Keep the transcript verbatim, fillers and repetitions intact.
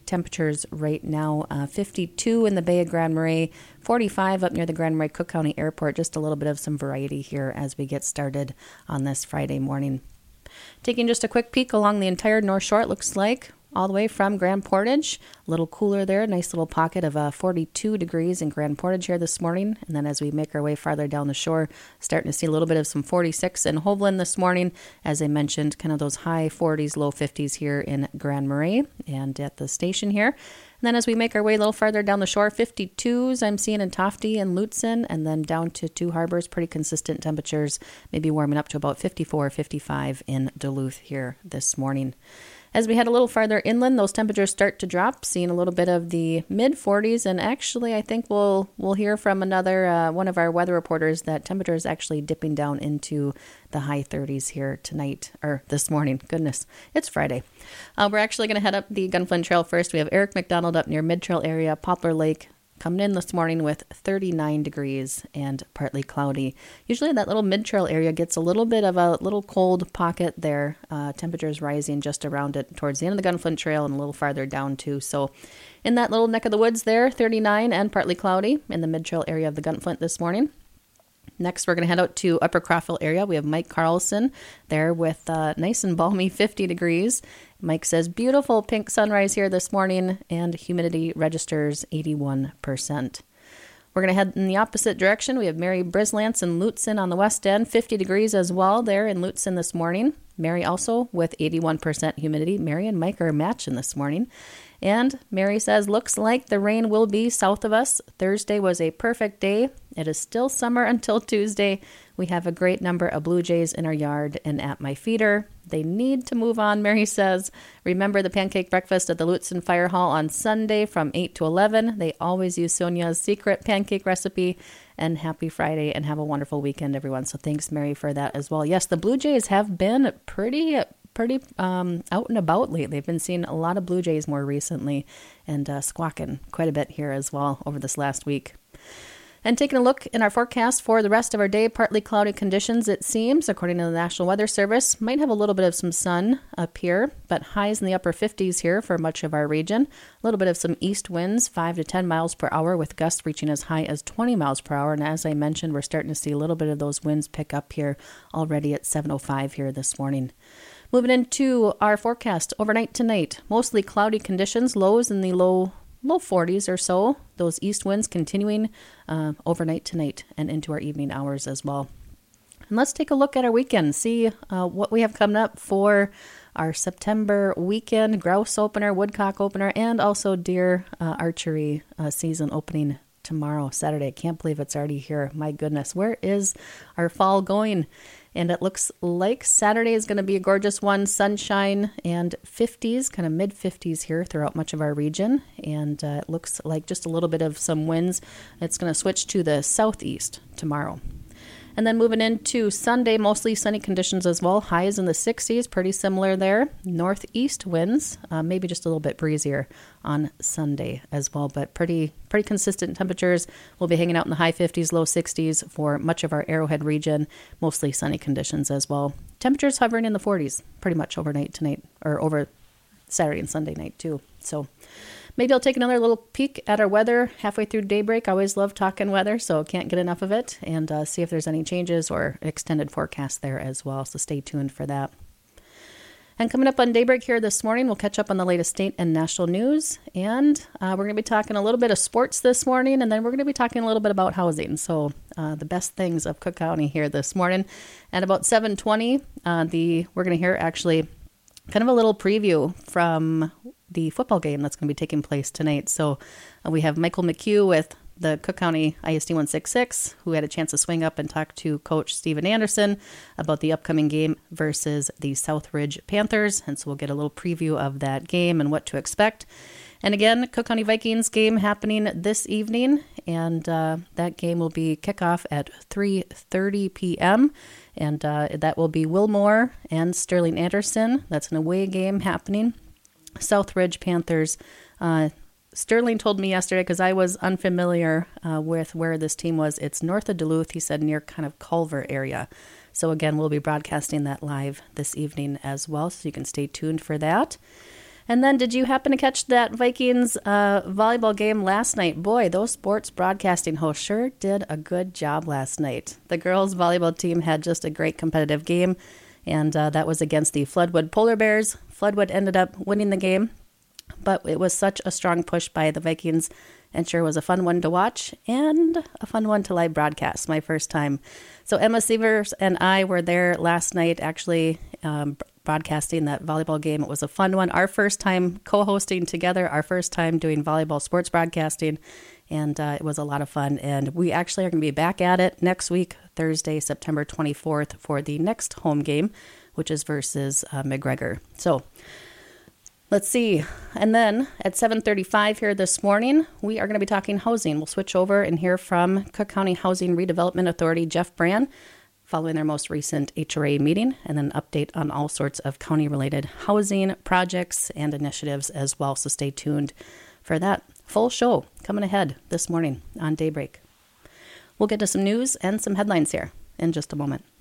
temperatures right now. Uh, fifty-two in the Bay of Grand Marais, forty-five up near the Grand Marais Cook County Airport. Just a little bit of some variety here as we get started on this Friday morning. Taking just a quick peek along the entire North Shore, it looks like all the way from Grand Portage. A little cooler there, nice little pocket of uh, forty-two degrees in Grand Portage here this morning. And then as we make our way farther down the shore, starting to see a little bit of some forty-six in Hovland this morning. As I mentioned, kind of those high forties, low fifties here in Grand Marais and at the station here. And then as we make our way a little farther down the shore, fifty-twos I'm seeing in Tofty and Lutsen, and then down to Two Harbors, pretty consistent temperatures, maybe warming up to about fifty-four, fifty-five in Duluth here this morning. As we head a little farther inland, those temperatures start to drop, seeing a little bit of the mid forties, and actually I think we'll we'll hear from another uh, one of our weather reporters that temperatures actually dipping down into the high thirties here tonight, or this morning. Goodness, it's Friday. Uh, we're actually going to head up the Gunflint Trail first. We have Eric McDonald up near Mid Trail area, Poplar Lake, coming in this morning with thirty-nine degrees and partly cloudy. Usually that little mid-trail area gets a little bit of a little cold pocket there. Uh, temperatures rising just around it towards the end of the Gunflint Trail and a little farther down too. So in that little neck of the woods there, thirty-nine and partly cloudy in the mid-trail area of the Gunflint this morning. Next, we're going to head out to Upper Crawford area. We have Mike Carlson there with uh, nice and balmy fifty degrees. Mike says, beautiful pink sunrise here this morning, and humidity registers eighty-one percent. We're going to head in the opposite direction. We have Mary Brislance and Lutsen on the west end, fifty degrees as well there in Lutsen this morning. Mary also with eighty-one percent humidity. Mary and Mike are matching this morning. And Mary says, looks like the rain will be south of us. Thursday was a perfect day. It is still summer until Tuesday. We have a great number of blue jays in our yard and at my feeder. They need to move on, Mary says. Remember the pancake breakfast at the Lutsen Fire Hall on Sunday from eight to eleven. They always use Sonia's secret pancake recipe. And happy Friday and have a wonderful weekend, everyone. So thanks, Mary, for that as well. Yes, the Blue Jays have been pretty pretty um, out and about lately. They've been seeing a lot of Blue Jays more recently and uh, squawking quite a bit here as well over this last week. And taking a look in our forecast for the rest of our day, partly cloudy conditions, it seems, according to the National Weather Service. Might have a little bit of some sun up here, but highs in the upper fifties here for much of our region. A little bit of some east winds, five to ten miles per hour, with gusts reaching as high as twenty miles per hour. And as I mentioned, we're starting to see a little bit of those winds pick up here already at seven oh five here this morning. Moving into our forecast overnight tonight, mostly cloudy conditions, lows in the low low forties or so. Those east winds continuing uh, overnight tonight and into our evening hours as well. And let's take a look at our weekend, see uh, what we have coming up for our September weekend, grouse opener, woodcock opener, and also deer uh, archery uh, season opening tomorrow, Saturday. I can't believe it's already here. My goodness, where is our fall going? And it looks like Saturday is going to be a gorgeous one, sunshine and fifties, kind of mid fifties here throughout much of our region. And uh, it looks like just a little bit of some winds. It's going to switch to the southeast tomorrow. And then moving into Sunday, mostly sunny conditions as well. Highs in the sixties, pretty similar there. Northeast winds, uh, maybe just a little bit breezier on Sunday as well, but pretty pretty consistent temperatures. We'll be hanging out in the high fifties, low sixties for much of our Arrowhead region. Mostly sunny conditions as well. Temperatures hovering in the forties pretty much overnight tonight, or over Saturday and Sunday night too. So maybe I'll take another little peek at our weather halfway through daybreak. I always love talking weather, so can't get enough of it, and uh, see if there's any changes or extended forecast there as well. So stay tuned for that. And coming up on daybreak here this morning, we'll catch up on the latest state and national news, and uh, we're going to be talking a little bit of sports this morning, and then we're going to be talking a little bit about housing. So uh, the best things of Cook County here this morning. At about seven twenty, uh, the we're going to hear actually kind of a little preview from the football game that's going to be taking place tonight. So uh, we have Michael McHugh with the Cook County I S D one sixty-six, who had a chance to swing up and talk to Coach Steven Anderson about the upcoming game versus the Southridge Panthers. And so we'll get a little preview of that game and what to expect. And again, Cook County Vikings game happening this evening, and uh, that game will be kickoff at three thirty p.m., and uh, that will be Wilmore and Sterling Anderson. That's an away game happening. Southridge Panthers. Uh, Sterling told me yesterday, because I was unfamiliar uh, with where this team was. It's north of Duluth, he said, near kind of Culver area. So again, we'll be broadcasting that live this evening as well, so you can stay tuned for that. And then did you happen to catch that Vikings uh, volleyball game last night? Boy, those sports broadcasting hosts sure did a good job last night. The girls volleyball team had just a great competitive game, and uh, that was against the Floodwood Polar Bears. Floodwood ended up winning the game, but it was such a strong push by the Vikings, and sure was a fun one to watch and a fun one to live broadcast, my first time. So Emma Sievers and I were there last night actually um, broadcasting that volleyball game. It was a fun one. Our first time co-hosting together, our first time doing volleyball sports broadcasting, and uh, it was a lot of fun. And we actually are going to be back at it next week, Thursday, September twenty-fourth, for the next home game, which is versus uh, McGregor. So let's see. And then at seven thirty-five here this morning, we are going to be talking housing. We'll switch over and hear from Cook County Housing Redevelopment Authority, Jeff Brand, following their most recent H R A meeting, and then an update on all sorts of county-related housing projects and initiatives as well. So stay tuned for that full show coming ahead this morning on Daybreak. We'll get to some news and some headlines here in just a moment.